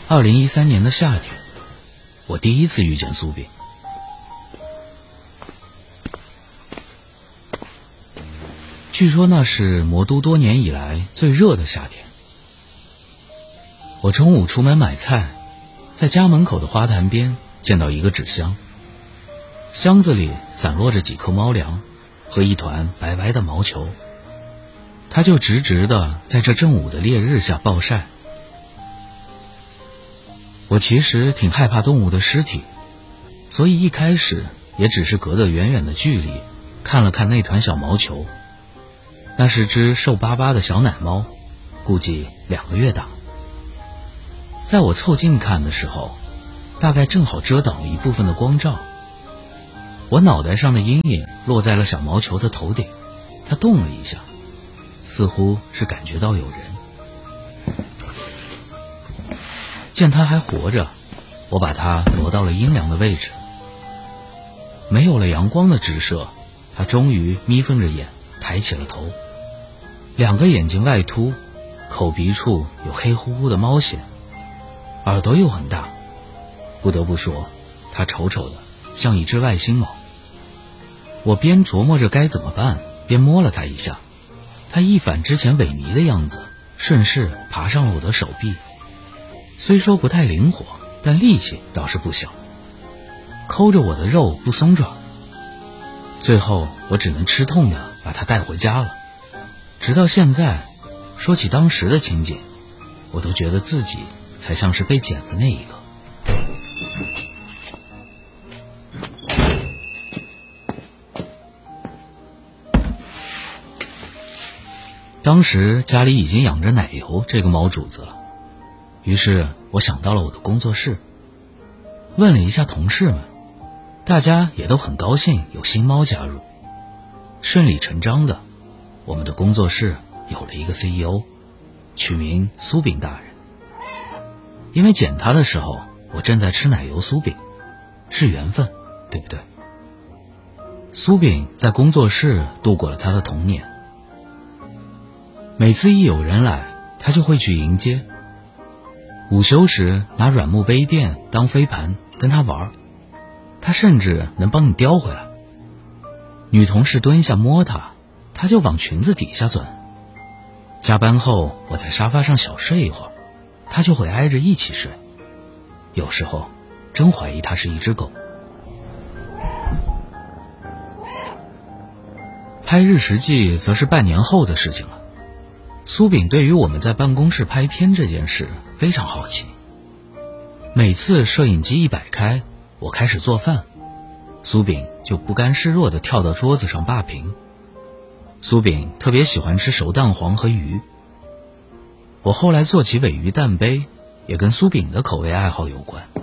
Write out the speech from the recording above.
2013年的夏天，我第一次遇见苏炳。据说那是魔都多年以来最热的夏天。我中午出门买菜，在家门口的花坛边见到一个纸箱，箱子里散落着几颗猫粮和一团白白的毛球，它就直直的在这正午的烈日下暴晒。我其实挺害怕动物的尸体，所以一开始也只是隔得远远的距离看了看那团小毛球。那是只瘦巴巴的小奶猫，估计2个月大。在我凑近看的时候，大概正好遮挡了一部分的光照。我脑袋上的阴影落在了小毛球的头顶，它动了一下，似乎是感觉到有人。见它还活着，我把它挪到了阴凉的位置。没有了阳光的直射，它终于眯缝着眼抬起了头，2个眼睛外凸，口鼻处有黑乎乎的猫藓，耳朵又很大，不得不说它丑丑的像一只外星猫。我边琢磨着该怎么办，边摸了它一下，它一反之前萎靡的样子，顺势爬上了我的手臂。虽说不太灵活，但力气倒是不小，抠着我的肉不松爪。最后我只能吃痛的把它带回家了。直到现在，说起当时的情景，我都觉得自己才像是被捡的那一个。当时家里已经养着奶油这个猫主子了，于是我想到了我的工作室，问了一下同事们，大家也都很高兴有新猫加入。顺理成章的，我们的工作室有了一个 CEO， 取名苏炳大人。因为捡他的时候，我正在吃奶油酥饼，是缘分，对不对？苏炳在工作室度过了他的童年。每次一有人来，他就会去迎接。午休时拿软木杯垫当飞盘跟他玩，他甚至能帮你叼回来。女同事蹲下摸他，他就往裙子底下钻。加班后我在沙发上小睡一会儿，他就会挨着一起睡。有时候真怀疑他是一只狗。拍日食记则是半年后的事情了。苏炳对于我们在办公室拍片这件事非常好奇。每次摄影机一摆开，我开始做饭，苏炳就不甘示弱地跳到桌子上霸屏。苏炳特别喜欢吃熟蛋黄和鱼。我后来做起鲔鱼蛋杯，也跟苏炳的口味爱好有关。